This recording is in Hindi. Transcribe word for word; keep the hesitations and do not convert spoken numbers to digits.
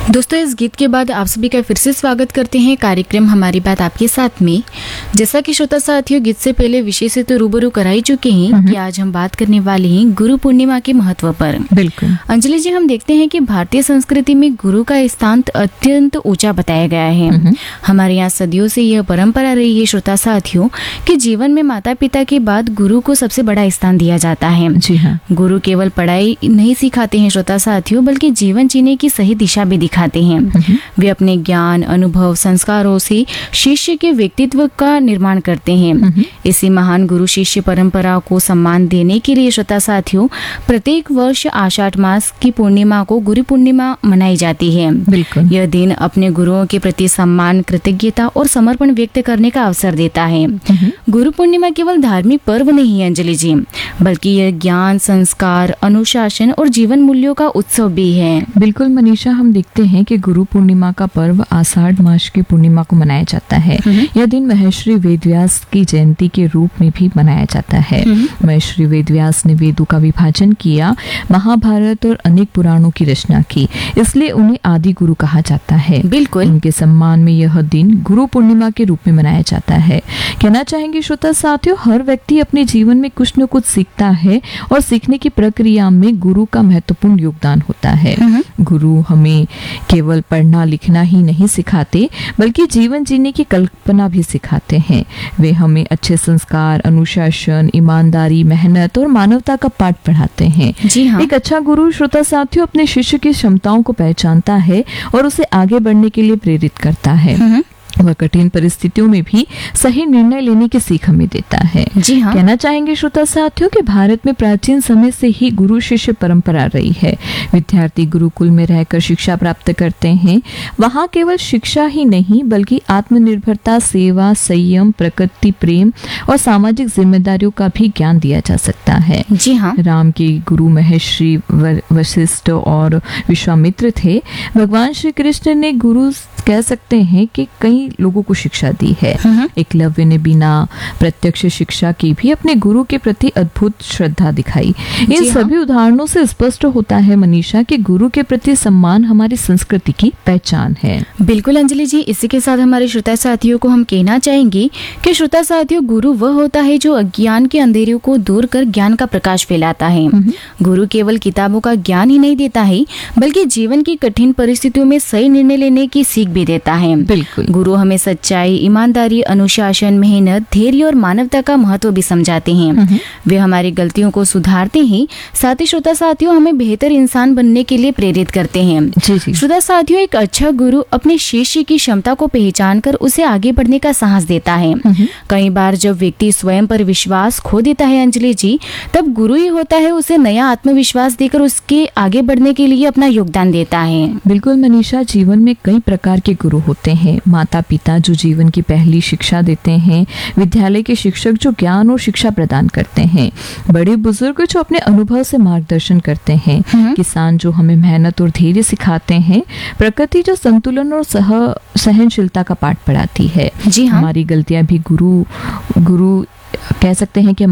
दोस्तों, इस गीत के बाद आप सभी का फिर से स्वागत करते हैं कार्यक्रम हमारी बात आपके साथ में। जैसा कि श्रोता साथियों, गीत से पहले विषय से तो रूबरू करा ही चुके हैं कि आज हम बात करने वाले हैं गुरु पूर्णिमा के महत्व पर। बिल्कुल अंजलि जी, हम देखते हैं कि भारतीय संस्कृति में गुरु का स्थान अत्यंत ऊंचा बताया गया है। हमारे यहाँ सदियों से यह परंपरा रही है श्रोता साथियों कि जीवन में माता पिता के बाद गुरु को सबसे बड़ा स्थान दिया जाता है। जी हाँ। गुरु केवल पढ़ाई नहीं सिखाते हैं श्रोता साथियों, बल्कि जीवन जीने की सही दिशा भी दिखाते हैं। वे अपने ज्ञान, अनुभव, संस्कारों से शिष्य के व्यक्तित्व का निर्माण करते हैं। इसी महान गुरु शिष्य परंपरा को सम्मान देने के लिए श्रोता साथियों, प्रत्येक वर्ष आषाढ़ मास की पूर्णिमा को गुरु पूर्णिमा मनाई जाती है। बिल्कुल यह दिन अपने गुरुओं के प्रति सम्मान, कृतज्ञता और समर्पण व्यक्त करने का अवसर देता है। गुरु पूर्णिमा केवल धार्मिक पर्व नहीं है अंजलि जी, बल्कि यह ज्ञान, संस्कार, अनुशासन और जीवन मूल्यों का उत्सव भी है। बिल्कुल मनीषा, हम देखते हैं कि गुरु पूर्णिमा का पर्व आषाढ़ मास की पूर्णिमा को मनाया जाता है। यह दिन महर्षि वेदव्यास की जयंती के रूप में भी मनाया जाता है। महर्षि वेदव्यास ने वेदों का विभाजन किया, महाभारत और अनेक पुराणों की रचना की, इसलिए उन्हें आदि गुरु कहा जाता है। बिल्कुल उनके सम्मान में यह दिन गुरु पूर्णिमा के रूप में मनाया जाता है। कहना चाहेंगे श्रोता साथियों, हर व्यक्ति अपने जीवन में कुछ न कुछ सीखता है और सीखने की प्रक्रिया में गुरु का महत्वपूर्ण योगदान होता है। गुरु हमें केवल पढ़ना लिखना ही नहीं सिखाते, बल्कि जीवन जीने की कल्पना भी सिखाते हैं। वे हमें अच्छे संस्कार, अनुशासन, ईमानदारी, मेहनत और मानवता का पाठ पढ़ाते हैं। जी हाँ। एक अच्छा गुरु श्रोता साथियों अपने शिष्य की क्षमताओं को पहचानता है और उसे आगे बढ़ने के लिए प्रेरित करता है। वह कठिन परिस्थितियों में भी सही निर्णय लेने की सीख हमें देता है। जी हाँ। कहना चाहेंगे श्रोता साथियों कि भारत में प्राचीन समय से ही गुरु शिष्य परंपरा रही है। विद्यार्थी गुरुकुल में रहकर शिक्षा प्राप्त करते हैं। वहाँ केवल शिक्षा ही नहीं, बल्कि आत्मनिर्भरता, सेवा, संयम, प्रकृति प्रेम और सामाजिक जिम्मेदारियों का भी ज्ञान दिया जा सकता है। जी हाँ। राम के गुरु महर्षि वशिष्ठ और विश्वामित्र थे। भगवान श्री कृष्ण ने गुरु कह सकते हैं कि कई लोगों को शिक्षा दी है। एकलव्य ने बिना प्रत्यक्ष शिक्षा के भी अपने गुरु के प्रति अद्भुत श्रद्धा दिखाई। इन सभी उदाहरणों से स्पष्ट होता है मनीषा कि गुरु के प्रति सम्मान हमारी संस्कृति की पहचान है। बिल्कुल अंजलि जी, इसी के साथ हमारे श्रोता साथियों को हम कहना चाहेंगे कि श्रोता साथियों, गुरु वह होता है जो अज्ञान के अंधेरों को दूर कर ज्ञान का प्रकाश फैलाता है। गुरु केवल किताबों का ज्ञान ही नहीं देता है, बल्कि जीवन की कठिन परिस्थितियों में सही निर्णय लेने की सीख भी देता है। बिल्कुल गुरु हमें सच्चाई, ईमानदारी, अनुशासन, मेहनत, धैर्य और मानवता का महत्व भी समझाते हैं। वे हमारी गलतियों को सुधारते हैं, साथ ही श्रोता साथियों हमें बेहतर इंसान बनने के लिए प्रेरित करते हैं। जी जी। श्रोता साथियों, एक अच्छा गुरु अपने शिष्य की क्षमता को पहचान कर उसे आगे बढ़ने का साहस देता है। कई बार जब व्यक्ति स्वयं पर विश्वास खो देता है अंजलि जी, तब गुरु ही होता है उसे नया आत्मविश्वास देकर उसके आगे बढ़ने के लिए अपना योगदान देता है। बिल्कुल मनीषा, जीवन में कई प्रकार के गुरु होते हैं। माता पिता जो जीवन की पहली शिक्षा देते हैं, विद्यालय के शिक्षक जो ज्ञान और शिक्षा प्रदान करते हैं, बड़े बुजुर्ग जो अपने अनुभव से मार्गदर्शन करते हैं, किसान जो हमें मेहनत और धैर्य सिखाते हैं, प्रकृति जो संतुलन और सह सहनशीलता का पाठ पढ़ाती है। जी हाँ। हमारी गलतियां भी गुरु गुरु कह सकते हैं कि